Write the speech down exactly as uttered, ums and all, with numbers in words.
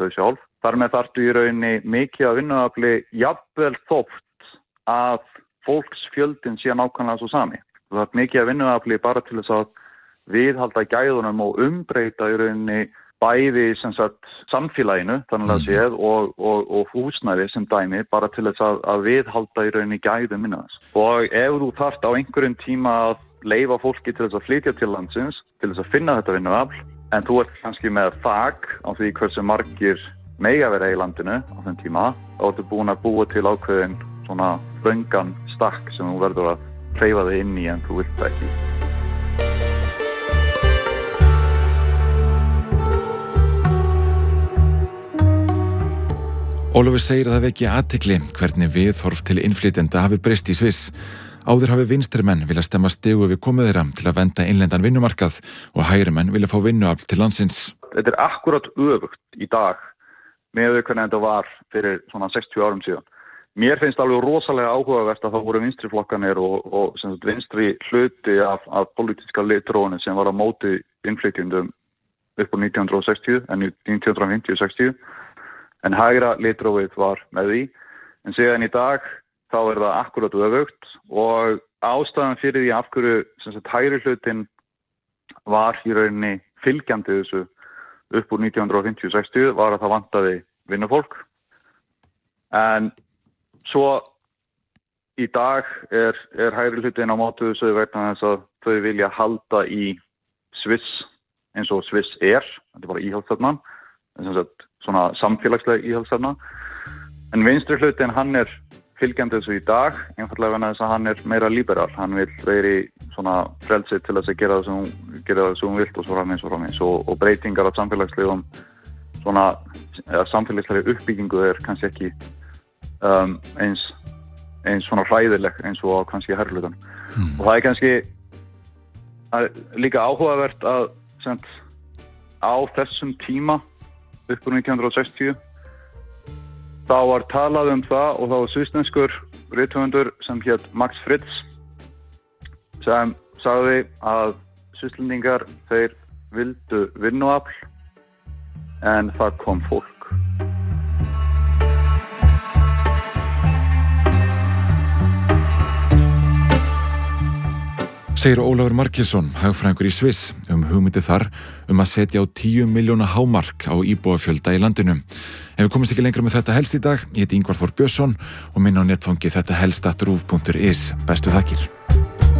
þau sjálf. Þar með þarftu í rauninni mikið að vinnuafli jafnvel þótt að fólksfjöldin sé nákvæmlega svo sami. Það er mikið að vinnuafli bara til þess að viðhalda gæðunum og umbreyta í rauninni bæði sem sagt samfélaginu þannig að séð og, og, og húsnæði sem dæmi bara til þess að, að viðhalda í rauninni gæðum minnaðans. Og ef þú þarft á einhverjum tíma að leyfa fólki til þess að flytja til landsins, til þess að finna þetta vinnuafl, en þú ert kannski með þak á því hversu margir mega vera í landinu á þeim tíma, þá ertu búin að búa til ákveðin svona löngan stakk sem þú verður að hreyfa þig inn í en þú vilt það ekki. Ólafur segir að það veki athygli hvernig viðhorf til innflytjenda hafi breyst í Sviss. Áður hafi vinstrimenn vilja stemma stigu við komu þeirra til að vernda innlendan vinnumarkað og hægrimenn vilja fá vinnuafl til landsins. Þetta er akkurat öfugt í dag með hvernig þetta var fyrir svona sextíu árum síðan. Mér finnst alveg rosalega áhugavert að það voru vinstriflokkanir og, og sem sagt, vinstri hluti af, af pólitíska litróinu sem var á móti innflytjendum upp á nítján hundruð og sextíu en nítján hundruð og fimmtíu og sextíu. En hægra litróið var með því. En síðan í dag þá er það akkurat öfugt og ástæðan fyrir því af hverju sem sagt hægri hlutin var í rauninni fylgjandi þessu upp úr nítján hundruð og fimmtíu og sextíu var að það vantaði vinnufólk. En svo í dag er, er hægri hlutin á móti þessu vegna þess að þau vilja halda í Sviss eins og Sviss er. Þetta er bara íhaldsstefnan. Sem sagt svona samfélagslega íhaldsstefna. En vinstri hlutin hann er fylgjandi þessu í dag, einfaldlega vegna þess að hann er meira liberal. Hann vil veri svona frelsi til þess að gera það sem hún, gera það sem hún vilt og svo framins og framins. Og, og breytingar af samfélagslegum svona eða samfélagslega uppbyggingu er kannski ekki um, eins, eins svona hræðileg eins og á kannski herrlutan. Mm. Og það er kannski það er líka áhugavert að sem, á þessum tíma upp úr nítján hundruð og sextíu þá var talað um það og þá var svissneskur rithöfundur sem hét Max Friz sem sagði að svisslendingar þeir vildu vinnuafl en það kom fólk. Segir Ólafur Margeirsson, hagfræðingur í Sviss, um hugmyndið þar um að setja á tíu milljóna hámark á íbúafjölda í landinu. Ef við komumst ekki lengra með þetta helst í dag, ég heiti Ingvar Þór Björnsson og minna á netfangi þetta helst at ruv punktur is. Bestu þakkir.